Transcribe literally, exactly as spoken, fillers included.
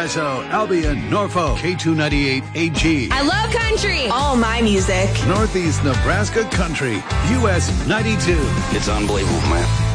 S O, Albion, Norfolk, K two ninety-eight A G. I love country. All my music. Northeast Nebraska Country, U S ninety-two. It's unbelievable, man.